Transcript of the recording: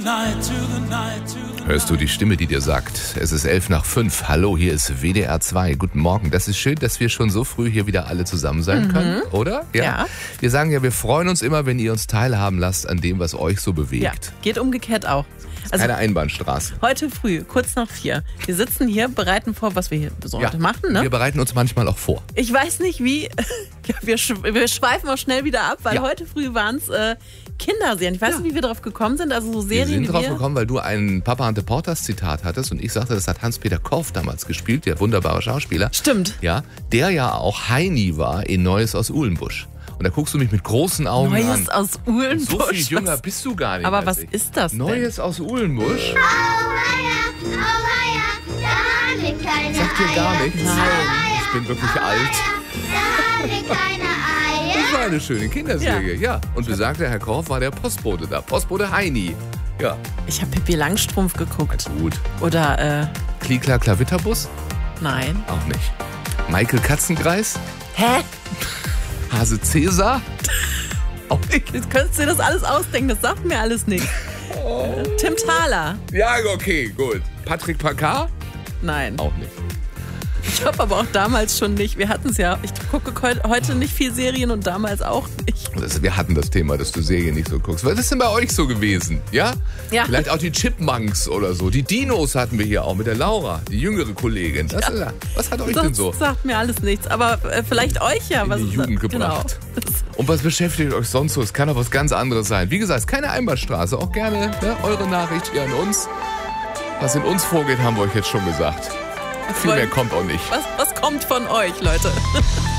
Hörst du die Stimme, die dir sagt, es ist 5:11. Hallo, hier ist WDR 2. Guten Morgen. Das ist schön, dass wir schon so früh hier wieder alle zusammen sein können, oder? Ja. Wir sagen ja, wir freuen uns immer, wenn ihr uns teilhaben lasst an dem, was euch so bewegt. Ja, geht umgekehrt auch. Also keine Einbahnstraße. heute früh, kurz nach 4. Wir sitzen hier, bereiten vor, was wir hier so heute machen. Ne? Wir bereiten uns manchmal auch vor. Ich weiß nicht wie, ja, wir schweifen auch schnell wieder ab, weil heute früh waren es Kinderserien. Ich weiß nicht, wie wir drauf gekommen sind, also so Serien, wir sind drauf gekommen, weil du ein Papa Ante Portas Zitat hattest und ich sagte, das hat Hans-Peter Korff damals gespielt, der wunderbare Schauspieler. Stimmt. Ja, der ja auch Heini war in Neues aus Uhlenbusch. Und da guckst du mich mit großen Augen an. Neues aus Uhlenbusch. So viel jünger bist du gar nicht. Aber was ist das denn? Neues aus Uhlenbusch? Oh weia, da liegt keine Sagt dir gar Eier. nichts? Nein. Ich bin wirklich alt. Da liegt keine Eier. Das war eine schöne Kinderserie, ja. Und besagter Herr Korff war der Postbote da. Postbote Heini. Ja, Ich habe Pippi Langstrumpf geguckt. gut. Oder, Klikla Klavitterbus? nein. Auch nicht. Michael Katzenkreis? Hä? Hase Cäsar? Auch nicht. Jetzt könntest du dir das alles ausdenken, das sagt mir alles nicht. Tim Thaler? Ja, okay, gut. Patrick Packard? Nein. Auch nicht. Ich habe aber auch damals schon nicht. Wir hatten es ja. Ich gucke heute nicht viel Serien und damals auch nicht. Wir hatten das Thema, dass du Serien nicht so guckst. Was ist denn bei euch so gewesen? Ja? Ja. Vielleicht auch die Chipmunks oder so. Die Dinos hatten wir hier auch mit der Laura, die jüngere Kollegin. Was hat euch denn so Das sagt mir alles nichts. Aber vielleicht euch ja. in die Jugend gebracht? Genau. Und was beschäftigt euch sonst so? Es kann auch was ganz anderes sein. Wie gesagt, es ist keine Einbahnstraße. Auch gerne eure Nachricht hier an uns. Was in uns vorgeht, haben wir euch jetzt schon gesagt. Viel mehr kommt auch nicht. Was kommt von euch, Leute?